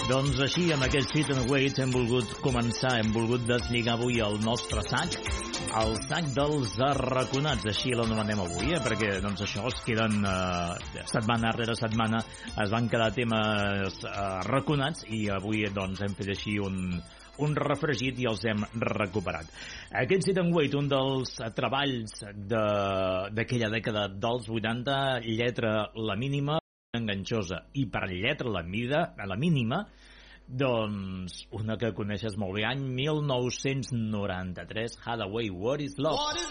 Doncs així, amb aquest Sit and Wait, hem volgut començar, hem volgut deslligar avui el nostre sac, el sac dels arraconats, així l'anomenem avui, perquè doncs això es queden setmana rere setmana, es van quedar temes arraconats i avui doncs hem fet així un refregit i els hem recuperat. Aquest Sit and Wait, un dels treballs d'aquella dècada dels 80, lletra la mínima, enganxosa, i per lletra la mínima, doncs una que coneixes molt bé, any 1993, Hathaway, What is Love?